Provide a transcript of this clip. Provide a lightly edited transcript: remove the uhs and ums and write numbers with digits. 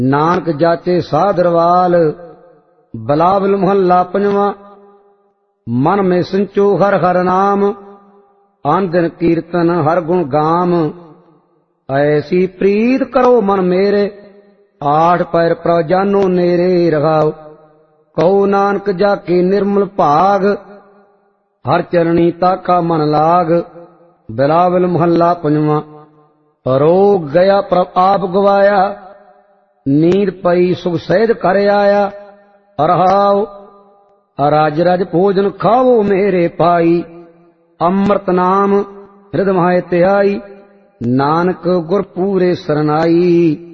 ਨਾਨਕ ਜਾਚੇ ਸਾਧਰਵਾਲ। ਬਲਾਵਲ ਮੁਹੱਲਾ ਪੰਜਵਾਂ। ਮਨ ਮੈਂ ਸੰਚੋ ਹਰ ਹਰ ਨਾਮ, ਆਨ ਦਿਨ ਕੀਰਤਨ ਹਰ ਗੁਣ ਗਾਮ। ਐਸੀ ਪ੍ਰੀਤ ਕਰੋ ਮਨ ਮੇਰੇ, ਆਠ ਪੈਰ ਪ੍ਰਭ ਜਾਨੋ ਨੇਰੇ। ਰਹਾਉ ਕਹੋ ਨਾਨਕ ਜਾ ਕੇ ਨਿਰਮਲ ਭਾਗ, ਹਰ ਚਰਣੀ ਤਾਕਾ ਮਨ ਲਾਗ। ਬਿਲਾਵਲ ਮੁਹੱਲਾ ਪੰਜਵਾਂ। ਰੋਗ ਗਿਆ ਪ੍ਰਭ ਆਪ ਗਵਾਇਆ, ਨੀਂਦ ਪਈ ਸੁਖ ਸਹਿਜ ਕਰ ਆਇਆ। ਰਹਾਉ ਰਜ ਰਜ ਭੋਜਨ ਖਾਵੋ ਮੇਰੇ ਪਾਈ, ਅੰਮ੍ਰਿਤ ਨਾਮ ਹਿਰਦਿ ਮਾਹਿ ਧਿਆਈ। ਨਾਨਕ ਗੁਰ ਪੂਰੇ ਸਰਨਾਈ।